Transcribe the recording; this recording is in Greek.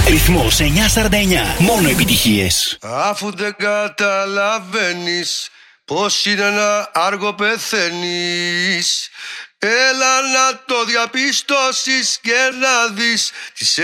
Ρυθμός 949. Μόνο επιτυχίες. Αφού δεν καταλαβαίνεις πως είναι να άργο πεθαίνεις, έλα να το διαπιστώσεις και να δεις τις